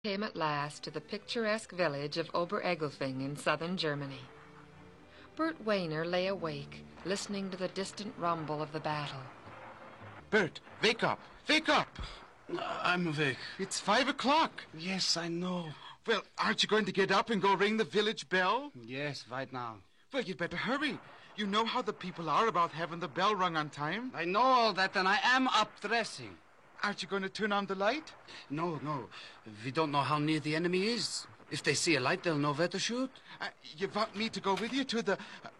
Came at last to the picturesque village of Oberegelfing in southern Germany. Bert Weiner lay awake, listening to the distant rumble of the battle. Bert, wake up! Wake up! I'm awake. It's 5 o'clock. Yes, I know. Well, aren't you going to get up and go ring the village bell? Yes, right now. Well, you'd better hurry. You know how the people are about having the bell rung on time. I know all that, and I am up dressing. Aren't you going to turn on the light? No. We don't know how near the enemy is. If they see a light, they'll know where to shoot. You want me to go with you to the...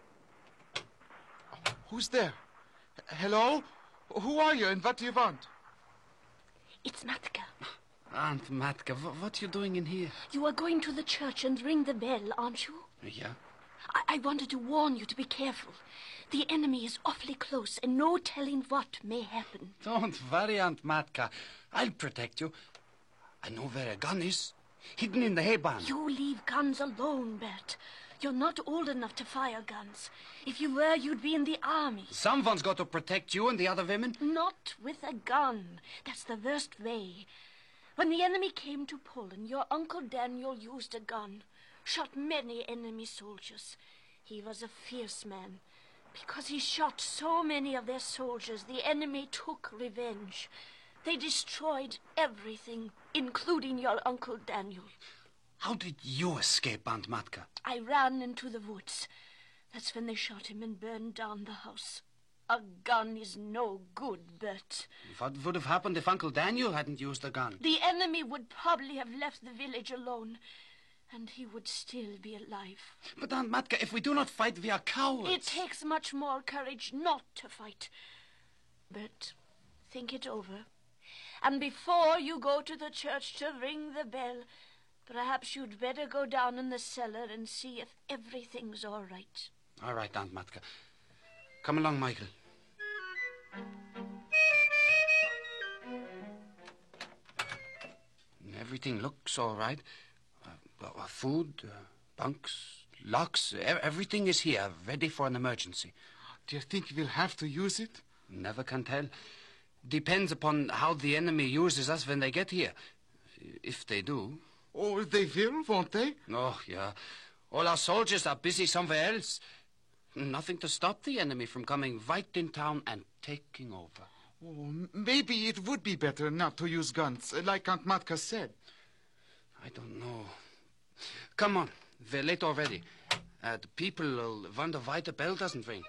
Who's there? Hello? Who are you and what do you want? It's Matka. Aunt Matka, what are you doing in here? You are going to the church and ring the bell, aren't you? Yeah. I wanted to warn you to be careful. The enemy is awfully close, and no telling what may happen. Don't worry, Aunt Matka. I'll protect you. I know where a gun is. Hidden in the hay barn. You leave guns alone, Bert. You're not old enough to fire guns. If you were, you'd be in the army. Someone's got to protect you and the other women. Not with a gun. That's the worst way. When the enemy came to Poland, your Uncle Daniel used a gun. Shot many enemy soldiers. He was a fierce man. Because he shot so many of their soldiers, the enemy took revenge. They destroyed everything, including your Uncle Daniel. How did you escape, Aunt Matka? I ran into the woods. That's when they shot him and burned down the house. A gun is no good, Bert. What would have happened if Uncle Daniel hadn't used the gun? The enemy would probably have left the village alone. And he would still be alive. But, Aunt Matka, if we do not fight, we are cowards. It takes much more courage not to fight. But think it over. And before you go to the church to ring the bell, perhaps you'd better go down in the cellar and see if everything's all right. All right, Aunt Matka. Come along, Michael. Everything looks all right. Food, bunks, locks, everything is here, ready for an emergency. Do you think we'll have to use it? Never can tell. Depends upon how the enemy uses us when they get here. If they do. Oh, they will, won't they? Oh, yeah. All our soldiers are busy somewhere else. Nothing to stop the enemy from coming right in town and taking over. Oh, maybe it would be better not to use guns, like Aunt Matka said. I don't know. Come on, we're late already. The people will wonder why the bell doesn't ring.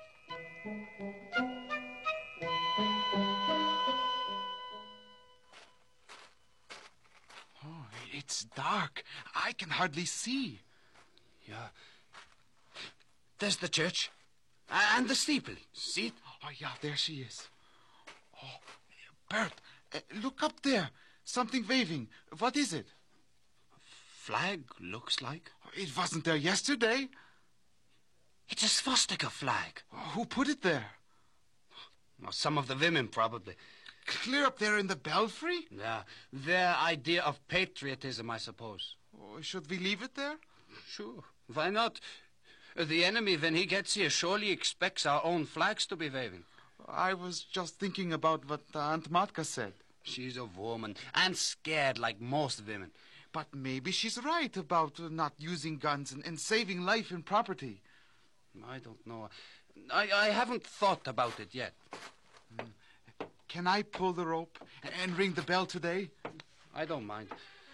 Oh, it's dark. I can hardly see. Yeah. There's the church. And the steeple. See it? Oh, yeah, there she is. Oh, Bert, look up there. Something waving. What is it? Flag, looks like. It wasn't there yesterday. It's a swastika flag. Who put it there? Well, some of the women, probably. Clear up there in the belfry? Yeah, their idea of patriotism, I suppose. Oh, should we leave it there? Sure, why not? The enemy, when he gets here, surely expects our own flags to be waving. I was just thinking about what Aunt Matka said. She's a woman, and scared like most women. But maybe she's right about not using guns and saving life and property. I don't know. I haven't thought about it yet. Can I pull the rope and ring the bell today? I don't mind.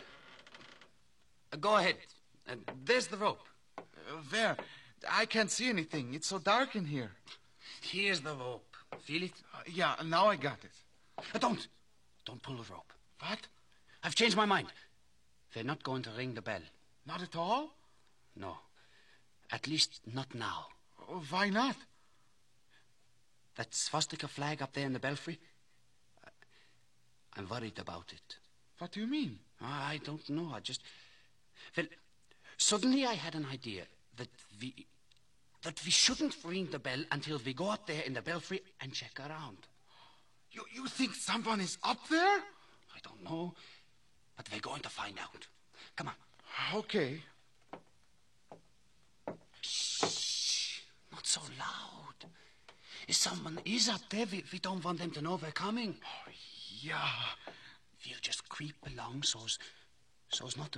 Go ahead. There's the rope. There. I can't see anything. It's so dark in here. Here's the rope. Feel it? Yeah, now I got it. Don't pull the rope. What? I've changed my mind. They're not going to ring the bell. Not at all? No. At least not now. Why not? That swastika flag up there in the belfry, I'm worried about it. What do you mean? I don't know. Well, suddenly I had an idea that we shouldn't ring the bell until we go out there in the belfry and check around. You think someone is up there? I don't know, but we're going to find out. Come on. Okay. Shh. Not so loud. If someone is up there, we don't want them to know we're coming. Oh, yeah. We'll just creep along so's not